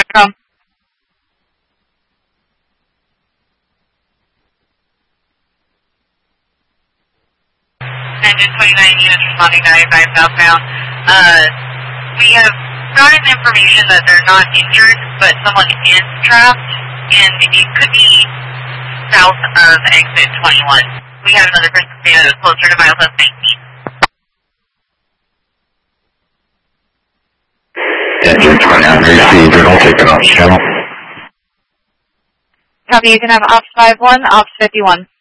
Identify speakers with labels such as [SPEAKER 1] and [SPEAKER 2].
[SPEAKER 1] From. Engine 29 units responding 95 southbound. We have gotten information that they're not injured, but someone is trapped, and it could be south of exit 21. We have another person staying closer to miles 19.
[SPEAKER 2] Engine 29 received, I'll take it off channel.
[SPEAKER 1] Copy, you can have Ops 51, Ops 51.